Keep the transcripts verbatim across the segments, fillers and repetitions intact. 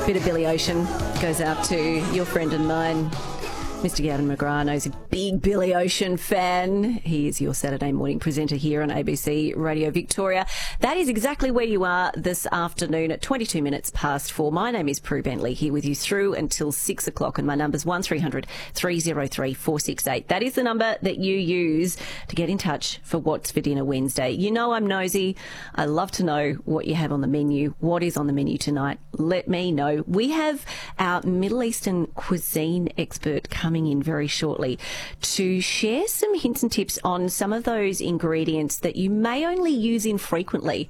Bit of Billy Ocean goes out to your friend and mine. Mister Gavin McGrath is a big Billy Ocean fan. He is your Saturday morning presenter here on A B C Radio Victoria. That is exactly where you are this afternoon at twenty-two minutes past four. My name is Prue Bentley, here with you through until six o'clock, and my number's one three hundred three oh three four six eight. That is the number that you use to get in touch for What's for Dinner Wednesday. You know I'm nosy. I love to know what you have on the menu. What is on the menu tonight? Let me know. We have our Middle Eastern cuisine expert coming coming in very shortly to share some hints and tips on some of those ingredients that you may only use infrequently.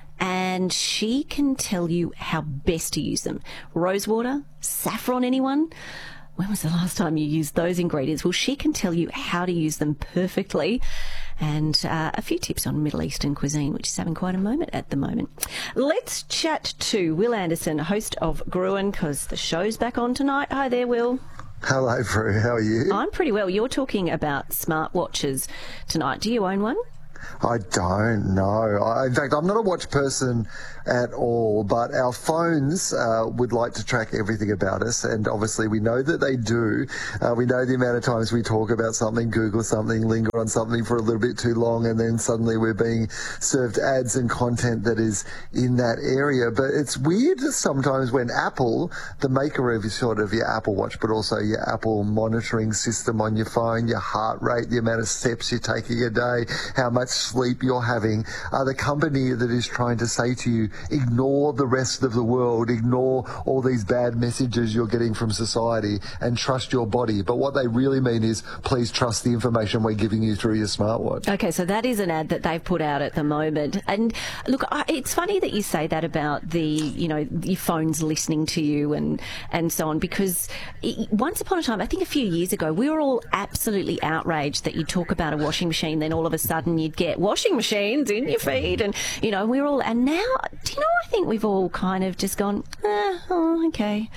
And she can tell you how best to use them. Rosewater, saffron, anyone? When was the last time you used those ingredients? Well, she can tell you how to use them perfectly, and uh, a few tips on Middle Eastern cuisine, which is having quite a moment at the moment. Let's chat to Will Anderson, host of Gruen, because the show's back on tonight. Hi there, Will. Hello, Prue. How are you? I'm pretty well. You're talking about smartwatches tonight. Do you own one? I don't know. I, in fact, I'm not a watch person at all, but our phones uh, would like to track everything about us, and obviously we know that they do. Uh, we know the amount of times we talk about something, Google something, linger on something for a little bit too long, and then suddenly we're being served ads and content that is in that area. But it's weird sometimes when Apple, the maker of your, sort of your Apple Watch, but also your Apple monitoring system on your phone, your heart rate, the amount of steps you're taking a day, how much sleep you're having, are the company that is trying to say to you, ignore the rest of the world, ignore all these bad messages you're getting from society and trust your body. But what they really mean is, please trust the information we're giving you through your smartwatch. Okay, so that is an ad that they've put out at the moment. And look, I, it's funny that you say that about the, you know, your phones listening to you and, and so on, because it, once upon a time, I think a few years ago, we were all absolutely outraged that you talk about a washing machine, then all of a sudden you'd get washing machines in your feed, and you know we're all, and now, do you know, I think we've all kind of just gone, eh, oh, okay,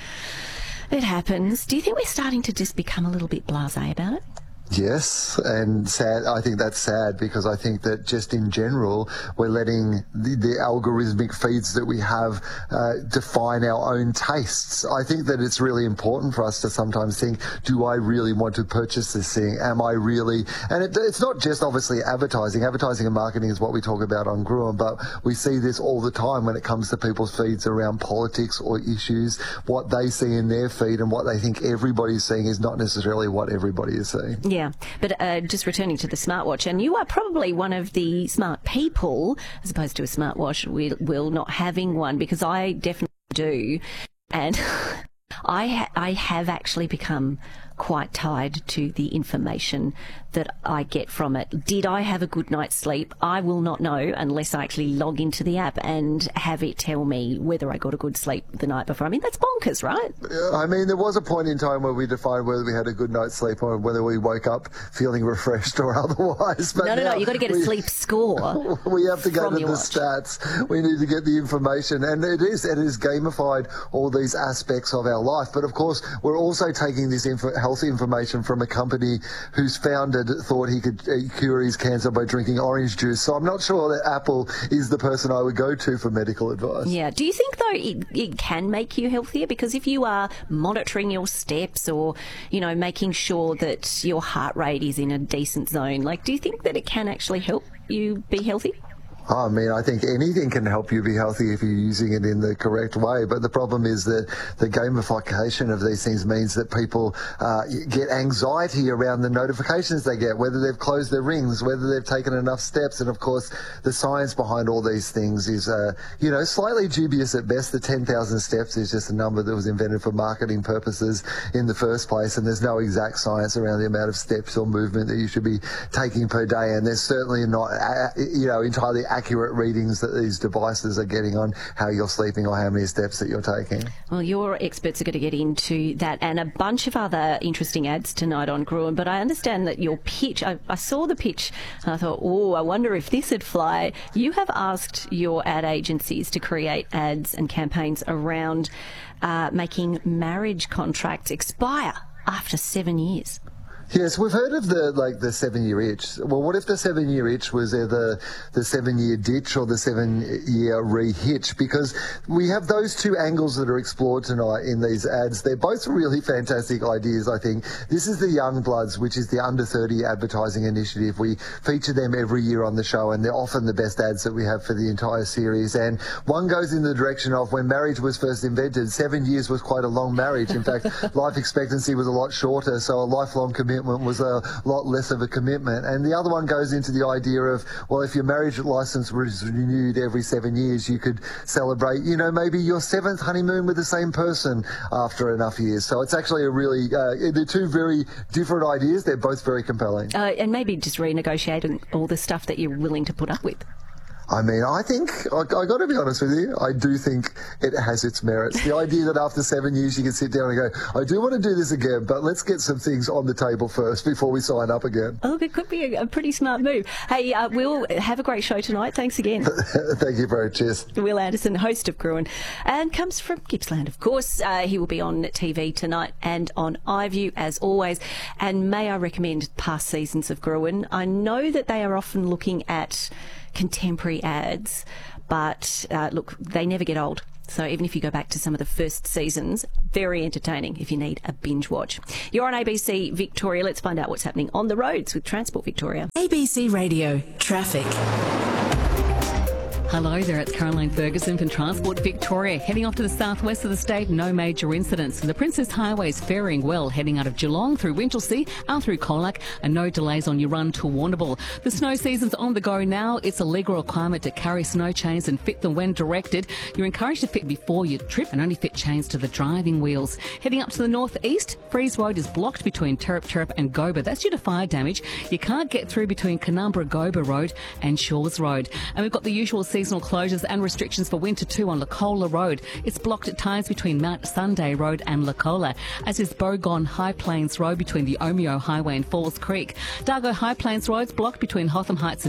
it happens. Do you think we're starting to just become a little bit blasé about it? Yes, and sad. I think that's sad, because I think that just in general, we're letting the, the algorithmic feeds that we have uh, define our own tastes. I think that it's really important for us to sometimes think, do I really want to purchase this thing? Am I really? And it, it's not just obviously advertising. Advertising and marketing is what we talk about on Gruen, but we see this all the time when it comes to people's feeds around politics or issues. What they see in their feed and what they think everybody's seeing is not necessarily what everybody is seeing. Yeah. Yeah, but uh, just returning to the smartwatch, and you are probably one of the smart people, as opposed to a smartwatch, we will not having one, because I definitely do, and I ha- I have actually become quite tied to the information that I get from it. Did I have a good night's sleep? I will not know unless I actually log into the app and have it tell me whether I got a good sleep the night before. I mean, that's bonkers, right? I mean, there was a point in time where we defined whether we had a good night's sleep or whether we woke up feeling refreshed or otherwise. But no, no, no, you've got to get we, a sleep score. We have to go to the watch. stats. We need to get the information. And it is, it is gamified all these aspects of our life. But of course, we're also taking this info, health information from a company whose founder thought he could cure his cancer by drinking orange juice. So I'm not sure that Apple is the person I would go to for medical advice. Yeah. Do you think, though, it, it can make you healthier? Because if you are monitoring your steps, or, you know, making sure that your heart rate is in a decent zone, like, do you think that it can actually help you be healthy? I mean, I think anything can help you be healthy if you're using it in the correct way. But the problem is that the gamification of these things means that people uh, get anxiety around the notifications they get, whether they've closed their rings, whether they've taken enough steps. And of course, the science behind all these things is, uh, you know, slightly dubious at best. The ten thousand steps is just a number that was invented for marketing purposes in the first place. And there's no exact science around the amount of steps or movement that you should be taking per day. And there's certainly not, uh, you know, entirely accurate readings that these devices are getting on how you're sleeping or how many steps that you're taking. Well, your experts are going to get into that and a bunch of other interesting ads tonight on Gruen, but I understand that your pitch, I, I saw the pitch and I thought, oh, I wonder if this would fly. You have asked your ad agencies to create ads and campaigns around uh, making marriage contracts expire after seven years. Yes, we've heard of the like the seven-year itch. Well, what if the seven-year itch was either the seven-year ditch or the seven-year re-hitch? Because we have those two angles that are explored tonight in these ads. They're both really fantastic ideas, I think. This is the Young Bloods, which is the under thirty advertising initiative. We feature them every year on the show, and they're often the best ads that we have for the entire series. And one goes in the direction of when marriage was first invented, seven years was quite a long marriage. In fact, life expectancy was a lot shorter, so a lifelong commitment was a lot less of a commitment. And the other one goes into the idea of, well, if your marriage license was renewed every seven years, you could celebrate, you know, maybe your seventh honeymoon with the same person after enough years. So it's actually a really, uh, they're two very different ideas. They're both very compelling. Uh, and maybe just renegotiating all the stuff that you're willing to put up with. I mean, I think, I, I got to be honest with you, I do think it has its merits. The idea that after seven years you can sit down and go, I do want to do this again, but let's get some things on the table first before we sign up again. Oh, it could be a, a pretty smart move. Hey, uh, Will, have a great show tonight. Thanks again. Thank you very much. Cheers. Will Anderson, host of Gruen, and comes from Gippsland, of course. Uh, he will be on T V tonight and on iView, as always. And may I recommend past seasons of Gruen? I know that they are often looking at contemporary ads, but uh, look, they never get old. So even if you go back to some of the first seasons, very entertaining if you need a binge watch. You're on A B C Victoria. Let's find out what's happening on the roads with Transport Victoria. A B C Radio Traffic. Hello there, it's Caroline Ferguson from Transport Victoria. Heading off to the southwest of the state, no major incidents. The Princess Highway is faring well, heading out of Geelong through Winchelsea, out through Colac, and no delays on your run to Warrnambool. The snow season's on the go now. It's a legal requirement to carry snow chains and fit them when directed. You're encouraged to fit before you trip and only fit chains to the driving wheels. Heading up to the northeast, Freeze Road is blocked between Turrup Turrup and Goba. That's due to fire damage. You can't get through between Canberra Goba Road and Shores Road. And we've got the usual seasonal closures and restrictions for winter too on Lacola Road. It's blocked at times between Mount Sunday Road and Lacola, as is Bogon High Plains Road between the Omeo Highway and Falls Creek. Dargo High Plains Road's blocked between Hotham Heights and